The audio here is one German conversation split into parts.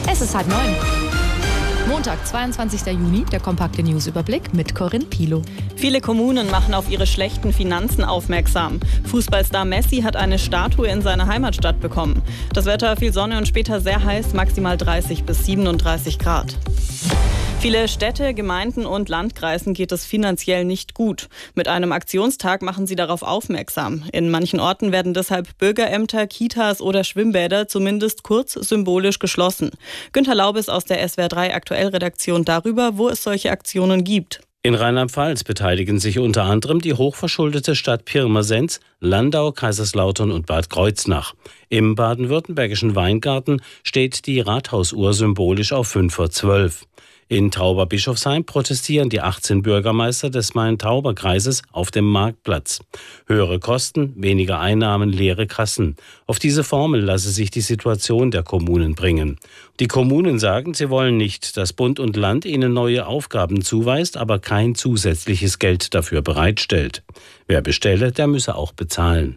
Es ist 8:30. Montag, 22. Juni, der kompakte Newsüberblick mit Corinne Pilo. Viele Kommunen machen auf ihre schlechten Finanzen aufmerksam. Fußballstar Messi hat eine Statue in seiner Heimatstadt bekommen. Das Wetter, viel Sonne und später sehr heiß, maximal 30 bis 37 Grad. Viele Städte, Gemeinden und Landkreisen geht es finanziell nicht gut. Mit einem Aktionstag machen sie darauf aufmerksam. In manchen Orten werden deshalb Bürgerämter, Kitas oder Schwimmbäder zumindest kurz symbolisch geschlossen. Günter Laubes aus der SWR3 Aktuell-Redaktion darüber, wo es solche Aktionen gibt. In Rheinland-Pfalz beteiligen sich unter anderem die hochverschuldete Stadt Pirmasens, Landau, Kaiserslautern und Bad Kreuznach. Im baden-württembergischen Weingarten steht die Rathausuhr symbolisch auf 5:12. In Tauberbischofsheim protestieren die 18 Bürgermeister des Main-Tauber-Kreises auf dem Marktplatz. Höhere Kosten, weniger Einnahmen, leere Kassen. Auf diese Formel lasse sich die Situation der Kommunen bringen. Die Kommunen sagen, sie wollen nicht, dass Bund und Land ihnen neue Aufgaben zuweist, aber kein zusätzliches Geld dafür bereitstellt. Wer bestelle, der müsse auch bezahlen.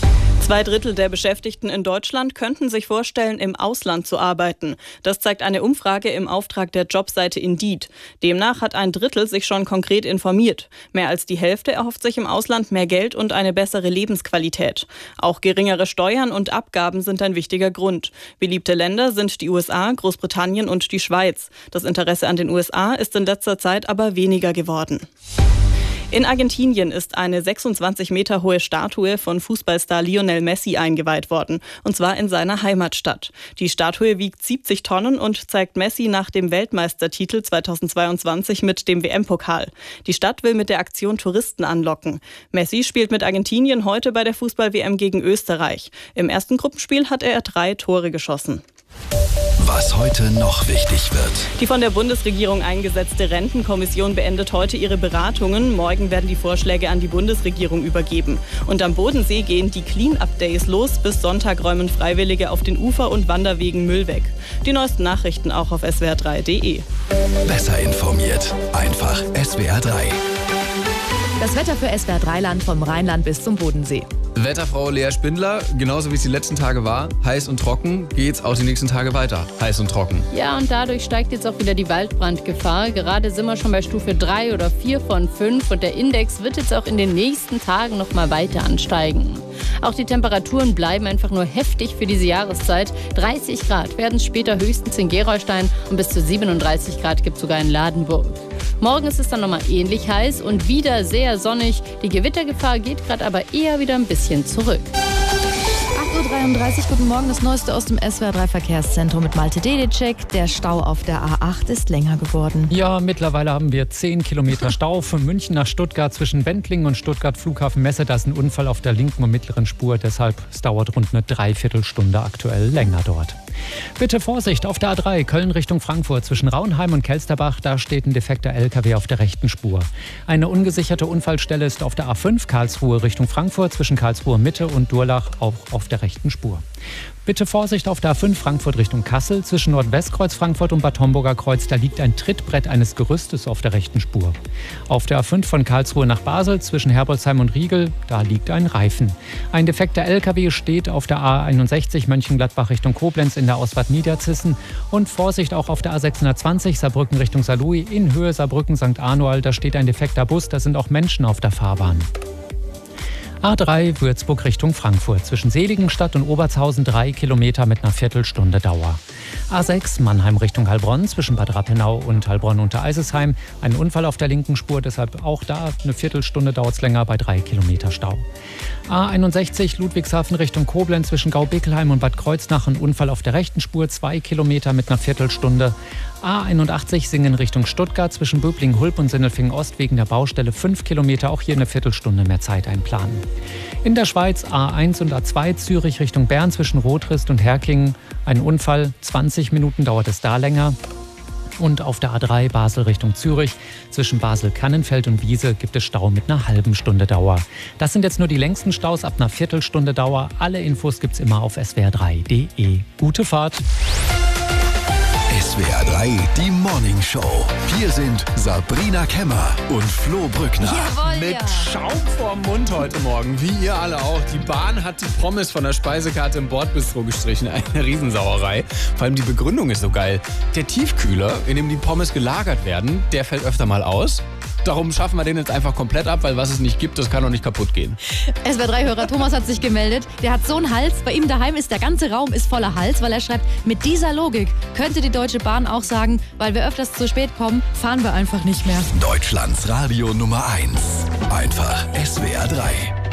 2/3 der Beschäftigten in Deutschland könnten sich vorstellen, im Ausland zu arbeiten. Das zeigt eine Umfrage im Auftrag der Jobseite Indeed. Demnach hat 1/3 sich schon konkret informiert. Mehr als die Hälfte erhofft sich im Ausland mehr Geld und eine bessere Lebensqualität. Auch geringere Steuern und Abgaben sind ein wichtiger Grund. Beliebte Länder sind die USA, Großbritannien und die Schweiz. Das Interesse an den USA ist in letzter Zeit aber weniger geworden. In Argentinien ist eine 26 Meter hohe Statue von Fußballstar Lionel Messi eingeweiht worden, und zwar in seiner Heimatstadt. Die Statue wiegt 70 Tonnen und zeigt Messi nach dem Weltmeistertitel 2022 mit dem WM-Pokal. Die Stadt will mit der Aktion Touristen anlocken. Messi spielt mit Argentinien heute bei der Fußball-WM gegen Österreich. Im ersten Gruppenspiel hat er 3 Tore geschossen. Was heute noch wichtig wird. Die von der Bundesregierung eingesetzte Rentenkommission beendet heute ihre Beratungen. Morgen werden die Vorschläge an die Bundesregierung übergeben. Und am Bodensee gehen die Clean-Up-Days los. Bis Sonntag räumen Freiwillige auf den Ufer- und Wanderwegen Müll weg. Die neuesten Nachrichten auch auf swr3.de. Besser informiert. Einfach SWR3. Das Wetter für SWR3-Land vom Rheinland bis zum Bodensee. Wetterfrau Lea Spindler, genauso wie es die letzten Tage war, heiß und trocken, geht's auch die nächsten Tage weiter. Heiß und trocken. Ja, und dadurch steigt jetzt auch wieder die Waldbrandgefahr. Gerade sind wir schon bei Stufe 3 oder 4 von 5 und der Index wird jetzt auch in den nächsten Tagen noch mal weiter ansteigen. Auch die Temperaturen bleiben einfach nur heftig für diese Jahreszeit. 30 Grad werden es später höchstens in Gerolstein und bis zu 37 Grad gibt es sogar in Ladenburg. Morgen ist es dann nochmal ähnlich heiß und wieder sehr sonnig. Die Gewittergefahr geht gerade aber eher wieder ein bisschen zurück. 8:33 Uhr, guten Morgen, das Neueste aus dem SWR3-Verkehrszentrum mit Malte Dedicek. Der Stau auf der A8 ist länger geworden. Ja, mittlerweile haben wir 10 Kilometer Stau von München nach Stuttgart zwischen Wendlingen und Stuttgart Flughafen Messe. Da ist ein Unfall auf der linken und mittleren Spur, deshalb es dauert rund eine Dreiviertelstunde aktuell länger dort. Bitte Vorsicht auf der A3 Köln Richtung Frankfurt zwischen Raunheim und Kelsterbach. Da steht ein defekter LKW auf der rechten Spur. Eine ungesicherte Unfallstelle ist auf der A5 Karlsruhe Richtung Frankfurt zwischen Karlsruhe Mitte und Durlach auch auf der rechten Spur. Bitte Vorsicht auf der A5 Frankfurt Richtung Kassel zwischen Nordwestkreuz Frankfurt und Bad Homburger Kreuz. Da liegt ein Trittbrett eines Gerüstes auf der rechten Spur. Auf der A5 von Karlsruhe nach Basel zwischen Herbolzheim und Riegel, da liegt ein Reifen. Ein defekter LKW steht auf der A61 Mönchengladbach Richtung Koblenz in der Ausfahrt Niederzissen. Und Vorsicht auch auf der A620 Saarbrücken Richtung Saarlouis in Höhe Saarbrücken St. Arnold. Da steht ein defekter Bus, da sind auch Menschen auf der Fahrbahn. A3 Würzburg Richtung Frankfurt. Zwischen Seligenstadt und Obertshausen 3 Kilometer mit einer Viertelstunde Dauer. A6 Mannheim Richtung Heilbronn zwischen Bad Rappenau und Heilbronn unter Eisesheim. Ein Unfall auf der linken Spur, deshalb auch da eine Viertelstunde dauert es länger bei 3 Kilometer Stau. A61 Ludwigshafen Richtung Koblenz zwischen Gaubickelheim und Bad Kreuznach. Ein Unfall auf der rechten Spur, 2 Kilometer mit einer Viertelstunde. A81 Singen Richtung Stuttgart zwischen Böblingen-Hulb und Sindelfingen-Ost wegen der Baustelle 5 Kilometer, auch hier eine Viertelstunde mehr Zeit einplanen. In der Schweiz A1 und A2 Zürich Richtung Bern zwischen Rotrist und Herkingen. Ein Unfall, 20 Minuten dauert es da länger. Und auf der A3 Basel Richtung Zürich zwischen Basel-Kannenfeld und Wiese gibt es Stau mit einer halben Stunde Dauer. Das sind jetzt nur die längsten Staus ab einer Viertelstunde Dauer. Alle Infos gibt's immer auf swr3.de. Gute Fahrt! SWR 3, die Morning Show. Hier sind Sabrina Kemmer und Flo Brückner. Jawohl, Mit ja. Schaum vorm Mund heute Morgen, wie ihr alle auch. Die Bahn hat die Pommes von der Speisekarte im Bordbistro gestrichen. Eine Riesensauerei. Vor allem die Begründung ist so geil. Der Tiefkühler, in dem die Pommes gelagert werden, der fällt öfter mal aus. Darum schaffen wir den jetzt einfach komplett ab, weil was es nicht gibt, das kann doch nicht kaputt gehen. SWR3-Hörer Thomas hat sich gemeldet. Der hat so einen Hals. Bei ihm daheim ist der ganze Raum ist voller Hals, weil er schreibt, mit dieser Logik könnte die Deutsche Bahn auch sagen, weil wir öfters zu spät kommen, fahren wir einfach nicht mehr. Deutschlands Radio Nummer 1. Einfach SWR 3.